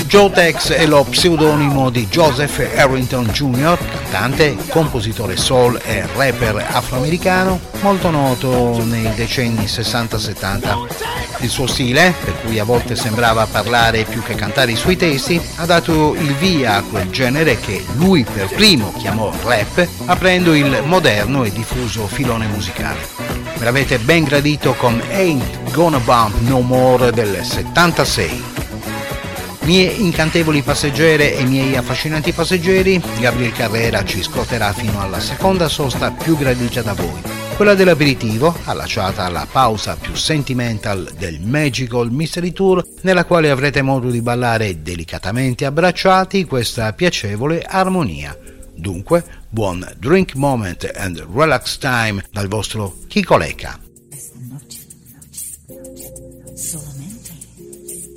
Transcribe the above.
Joe Tex è lo pseudonimo di Joseph Harrington Jr., cantante, compositore soul e rapper afroamericano, molto noto nei decenni 60-70. Il suo stile, per cui a volte sembrava parlare più che cantare i suoi testi, ha dato il via a quel genere che lui per primo chiamò rap, aprendo il moderno e diffuso filone musicale. Me l'avete ben gradito con Ain't Gonna Bump No More del 76. Mie incantevoli passeggere e miei affascinanti passeggeri, Gabriel Carrera ci scorterà fino alla seconda sosta più gradita da voi, quella dell'aperitivo, allacciata alla pausa più sentimental del Magical Mystery Tour, nella quale avrete modo di ballare delicatamente abbracciati questa piacevole armonia. Dunque, buon drink moment and relax time dal vostro Chico Lecca.